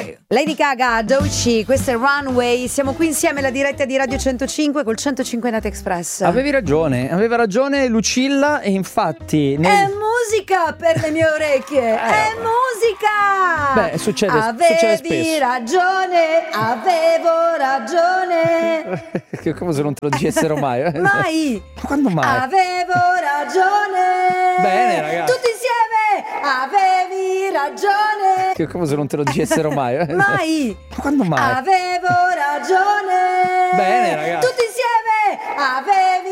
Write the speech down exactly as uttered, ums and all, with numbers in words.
Ok. Lady Gaga, Doechii, questo è Runway. Siamo qui insieme alla diretta di Radio centocinque col centocinque Night Express. Avevi ragione, aveva ragione Lucilla e infatti nel... È musica per le mie orecchie, Eh, è musica. Beh, succede, Avevi succede spesso. ragione, avevo ragione. Che come se non te lo dicessero mai. eh? Mai. Ma quando mai? Avevo ragione. Bene, ragazzi. Tutti insieme. Avevi ragione. Che come se non te lo dicessero mai. eh? Mai. Ma quando mai? Avevo ragione. Bene, ragazzi. Tutti insieme. Avevi